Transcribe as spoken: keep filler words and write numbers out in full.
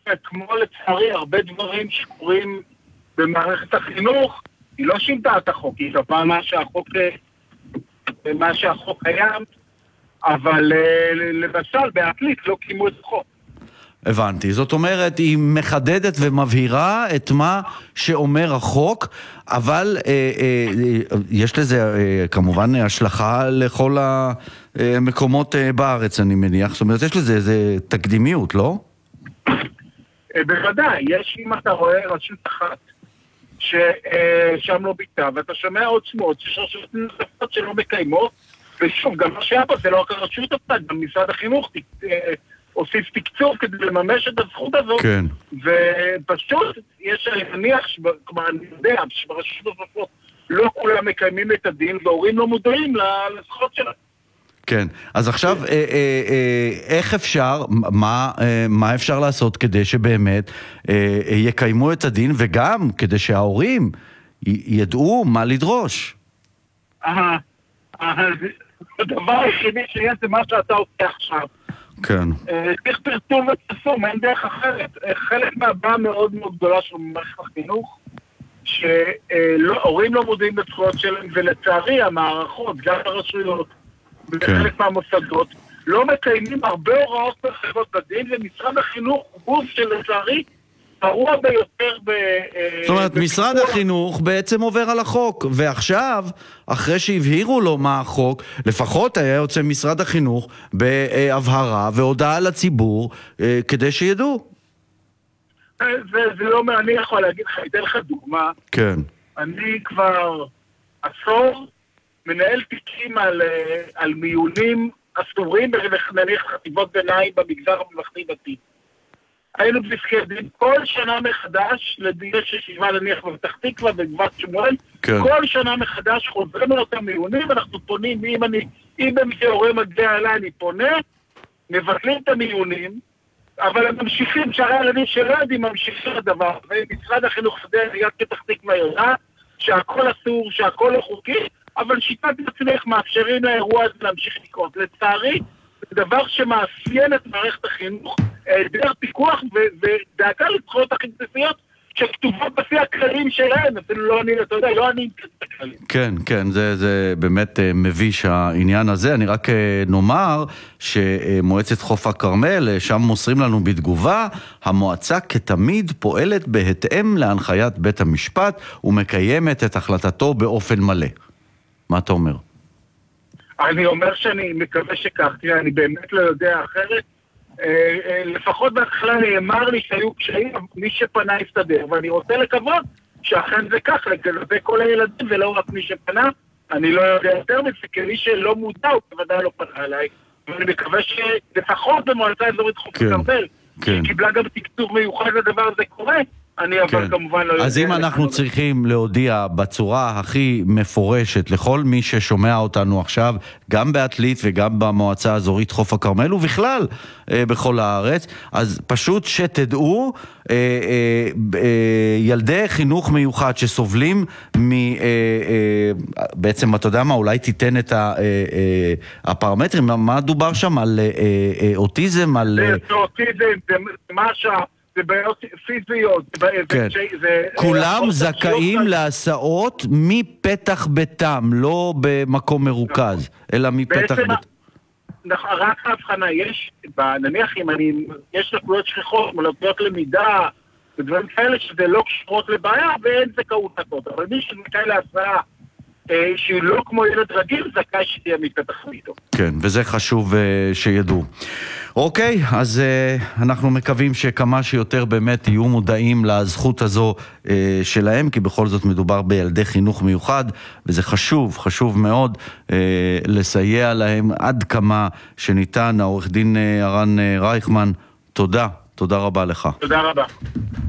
כמו לצערי הרבה דברים שקורים במערכת החינוך, היא לא שינתה את החוק, היא קבעה מה שהחוק, מה שהחוק קיים, אבל למשל באנגלית לא קיימו את החוק. הבנתי. זאת אומרת, היא מחדדת ומבהירה את מה שאומר החוק, אבל אה, אה, יש לזה אה, כמובן השלכה לכל המקומות אה, בארץ, אני מניח. זאת אומרת, יש לזה איזה תקדימיות, לא? בוודאי. יש, אם אתה רואה רשות אחת ששם לא ביטה, ואתה שומע עוד שמות שיש רשות נוספות שלא מקיימות, ושוב, גם מה שהיה פה זה לא רק הרשות אותה, גם משרד החינוך הוסיף תקצוב כדי לממש את הזכות הזאת, כן. ופשוט יש להניח, כלומר אני יודע, שברשות נוספות לא כולם מקיימים את הדין, והורים לא מודעים לזכות שלהם. כן, אז עכשיו, אה, אה, אה, איך אפשר, מה, אה, מה אפשר לעשות כדי שבאמת אה, יקיימו את הדין, וגם כדי שההורים י- ידעו מה לדרוש? אה, אה, הדבר היחידי שיש זה מה שאתה עושה עכשיו. כן. צריך פרסום ופרסום, אין דרך אחרת. חלק מהבעיה מאוד מאוד גדולה של מערכת החינוך, שהורים לא מודעים בזכויות שלהם, ולצערי המערכות, גם הרשויות, וחלק מהמוסדות, לא מקיימים הרבה הוראות מחייבות בדין, ומשרד החינוך הוא גוף שלצערי גרוע ביותר ב... זאת אומרת, משרד החינוך בעצם עובר על החוק, ועכשיו, אחרי שהבהירו לו מה החוק, לפחות היה יוצא משרד החינוך בהבהרה והודעה לציבור, כדי שידעו. זה לא אומר, אני יכול להגיד לך, אתן לך דוגמה. כן. אני כבר עשור מנהל תיקים על, על מיונים אסורים נניח חטיבות ביניים במגזר הממלכתי דתי. היינו בפסקי דין כל שנה מחדש, יש ישיבה נניח בפתח תקווה בגבעת שמואל, כן. כל שנה מחדש חוזרים על אותם מיונים, אנחנו פונים, אם אני, אם במקרה הורה מגיע אליי, אני פונה, מבטלים את המיונים, אבל הם ממשיכים, שהרי הילדים שלא יודעים ממשיכים לדבר, ומשרד החינוך יודע, עיריית פתח תקווה יודעת, שהכל אסור, שהכל לא חוקי, אבל שיטת עצמך מאפשרים לאירוע הזה להמשיך לקרות. לצערי, זה דבר שמאפיין את מערכת החינוך, דרך פיקוח ודאגה לזכויות הכי בסיסיות שכתובות בפי הכללים שלהם, אפילו לא אני, אתה יודע, לא אני את הכללים. כן, כן, זה, זה באמת מביש העניין הזה. אני רק נאמר שמועצת חוף הכרמל, שם מוסרים לנו בתגובה, המועצה כתמיד פועלת בהתאם להנחיית בית המשפט ומקיימת את החלטתו באופן מלא. מה אתה אומר? אני אומר שאני מקווה שכך, אני באמת לא יודע אחרת. לפחות בהתחלה נאמר לי שהיו קשיים, מי שפנה יסתדר, ואני רוצה לקוות שאכן זה כך, לגבי כל הילדים ולא רק מי שפנה. אני לא יודע יותר מזה, כי מי שלא מודע הוא בוודאי לא פנה עליי, ואני מקווה שלפחות במועצה אזורית חוף הכרמל, שקיבלה גם תקצוב מיוחד לדבר הזה קורה, אני אבל כמובן לא יודע. אז אם אנחנו צריכים להודיע בצורה הכי מפורשת לכל מי ששומע אותנו עכשיו, גם בעתלית וגם במועצה האזורית חוף הכרמל ובכלל בכל הארץ, אז פשוט שתדעו, ילדי חינוך מיוחד שסובלים מ... בעצם אתה יודע מה, אולי תיתן את הפרמטרים, מה דובר שם על אוטיזם, על... זה אוטיזם, זה משהו... זה בעיות פיזיות, כן. זה... כולם זכאים להסעות מפתח ביתם, לא במקום מרוכז, אלא מפתח ביתם. רק ההבחנה, יש, נניח אם אני, יש לקויות שכיחות, לקויות למידה, ודברים כאלה שזה לא קשורות לבעיה, ואין זכאות לעשות, אבל מי שזכאי להסעה, שהיא לא כמו ילד רגיל, זכאי שתהיה מפתח ביתו. כן, וזה חשוב שידעו. אוקיי, אז uh, אנחנו מקווים שכמה שיותר באמת יהיו מודעים לזכות הזו uh, שלהם, כי בכל זאת מדובר בילדי חינוך מיוחד, וזה חשוב, חשוב מאוד uh, לסייע להם עד כמה שניתן. העורך דין uh, הרן uh, רייכמן, תודה, תודה רבה לך. תודה רבה.